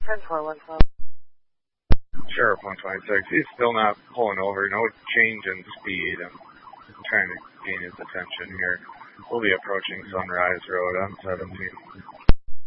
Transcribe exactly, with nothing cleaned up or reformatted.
ten four one twelve. Sheriff one twenty-six, he's still not pulling over, no change in speed. I'm trying to gain his attention here. We'll be approaching Sunrise Road on seventeen.